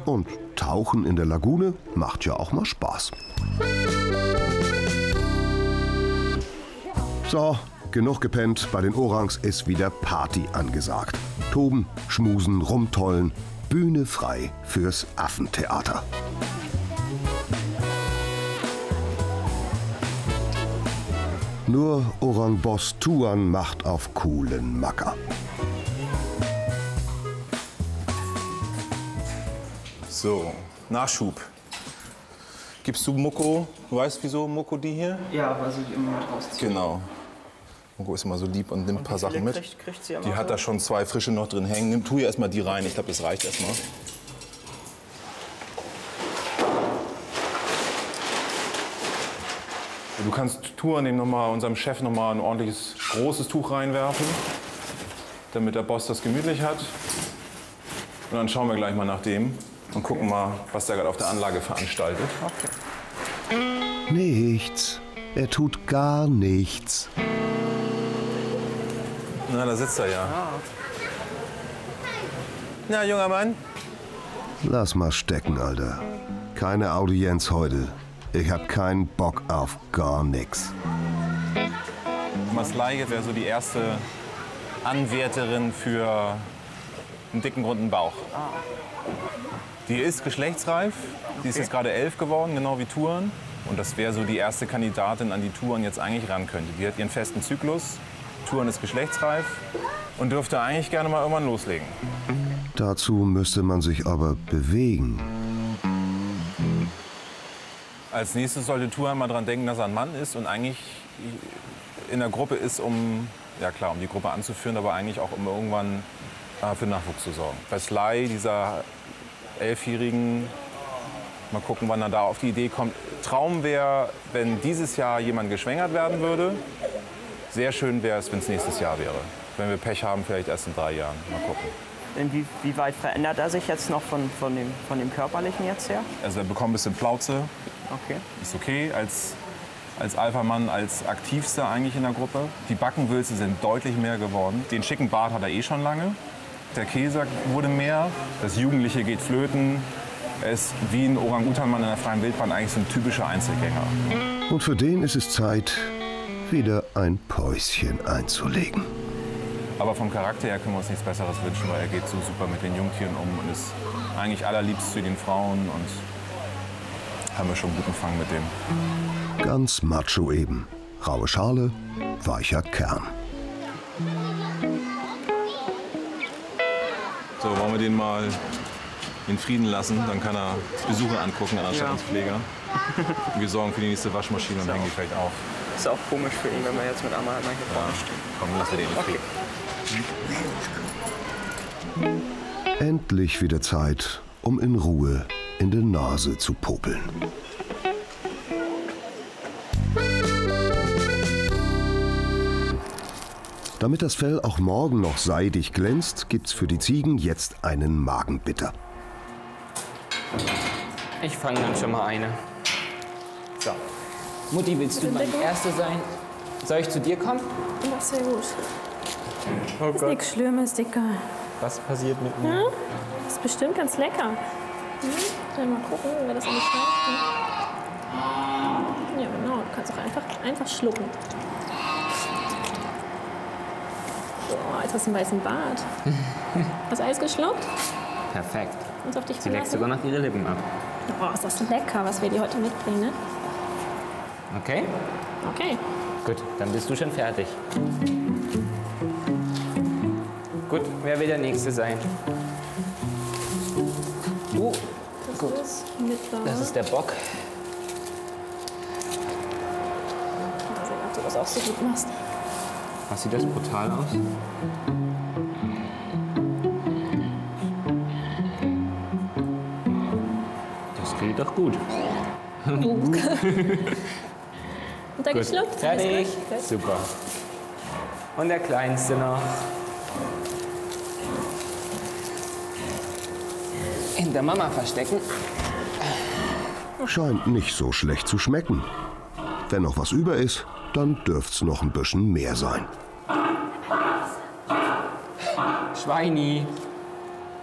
Und Tauchen in der Lagune macht ja auch mal Spaß. So, genug gepennt. Bei den Orangs ist wieder Party angesagt. Toben, schmusen, rumtollen. Bühne frei fürs Affentheater. Nur Orang-Boss Tuan macht auf coolen Macker. So, Nachschub. Gibst du Moko? Du weißt, wieso Moko die hier? Ja, weil sie die immer mit rauszieht. Genau. Moko ist immer so lieb und nimmt ein paar Sachen mit. Kriegt sie Die hat da schon 2 frische noch drin hängen. Tu ihr erstmal die rein. Ich glaube, das reicht erstmal. Du kannst Tuan unserem Chef noch mal ein ordentliches großes Tuch reinwerfen, damit der Boss das gemütlich hat. Und dann schauen wir gleich mal nach dem und gucken mal, was der gerade auf der Anlage veranstaltet. Okay. Nichts. Er tut gar nichts. Na, da sitzt er ja. Na, junger Mann. Lass mal stecken, Alter. Keine Audienz heute. Ich hab keinen Bock auf gar nix. Maslaye wäre so die erste Anwärterin für einen dicken, runden Bauch. Die ist geschlechtsreif. Die ist jetzt gerade 11 geworden, genau wie Tuan. Und das wäre so die erste Kandidatin, an die Tuan jetzt eigentlich ran könnte. Die hat ihren festen Zyklus. Tuan ist geschlechtsreif und dürfte eigentlich gerne mal irgendwann loslegen. Dazu müsste man sich aber bewegen. Als nächstes sollte Tuan mal dran denken, dass er ein Mann ist und eigentlich in der Gruppe ist, um die Gruppe anzuführen, aber eigentlich auch um irgendwann für Nachwuchs zu sorgen. Maslaye, dieser 11-Jährigen, mal gucken, wann er da auf die Idee kommt. Traum wäre, wenn dieses Jahr jemand geschwängert werden würde. Sehr schön wäre es, wenn es nächstes Jahr wäre. Wenn wir Pech haben, vielleicht erst in 3 Jahren. Mal gucken. Inwieweit verändert er sich jetzt noch von dem Körperlichen jetzt her? Also er bekommt ein bisschen Plauze. Okay. Ist okay als Alpha-Mann, als Aktivster eigentlich in der Gruppe. Die Backenwülste sind deutlich mehr geworden. Den schicken Bart hat er eh schon lange. Der Käse wurde mehr. Das Jugendliche geht flöten. Er ist wie ein Orang-Utan-Mann in der freien Wildbahn eigentlich so ein typischer Einzelgänger. Und für den ist es Zeit, wieder ein Päuschen einzulegen. Aber vom Charakter her können wir uns nichts Besseres wünschen, weil er geht so super mit den Jungtieren um und ist eigentlich allerliebst zu den Frauen und haben wir schon einen guten Fang mit dem. Ganz macho eben. Raue Schale, weicher Kern. So, wollen wir den mal in Frieden lassen? Dann kann er Besucher angucken an der Schattungspfleger. Wir sorgen für die nächste Waschmaschine und hängen die vielleicht auf. Ist auch komisch für ihn, wenn wir jetzt mit Amal hier vorne stehen. Komm, lass wir den in Frieden. Endlich wieder Zeit, um in Ruhe in der Nase zu popeln. Damit das Fell auch morgen noch seidig glänzt, gibt's für die Ziegen jetzt einen Magenbitter. Ich fange dann schon mal eine. So. Mutti, willst du meine Erste sein? Soll ich zu dir kommen? Ja, sehr gut. Oh Ist nichts Schlimmes, Dicker. Was passiert mit mir? Ja? Ist bestimmt ganz lecker. Dann mal gucken, wer das eigentlich schmeckt. Ja, genau. Du kannst auch einfach schlucken. Boah, jetzt hast du einen weißen Bart. Hast du alles geschluckt? Perfekt. Und auf dich Sie leckt verlassen? sogar noch ihre Lippen ab. Oh, ist das lecker, was wir dir heute mitbringen, ne? Okay? Okay. Gut, dann bist du schon fertig. Gut, wer will der Nächste sein? Gut. Das ist der Bock. Mal sehen, ob du das auch so gut machst. Was sieht das brutal aus? Das geht doch gut. Und dann Gut, geschluckt. fertig. Gut. Super. Und der Kleinste noch. Hinter Mama verstecken. Scheint nicht so schlecht zu schmecken. Wenn noch was über ist, dann dürft's noch ein bisschen mehr sein. Schweini,